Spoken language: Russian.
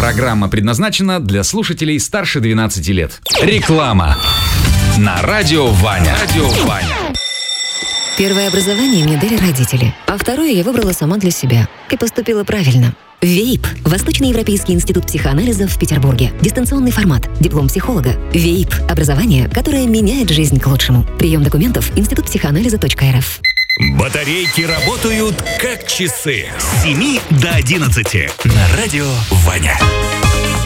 Программа предназначена для слушателей старше 12 лет. Реклама на Радио Ваня. Первое образование мне дали родители, а второе я выбрала сама для себя. И поступила правильно. ВЕИП – Восточноевропейский институт психоанализа в Петербурге. Дистанционный формат. Диплом психолога. ВЕИП – образование, которое меняет жизнь к лучшему. Прием документов – институтпсихоанализа.рф. Батарейки работают как часы с 7 до 11 на Радио Ваня.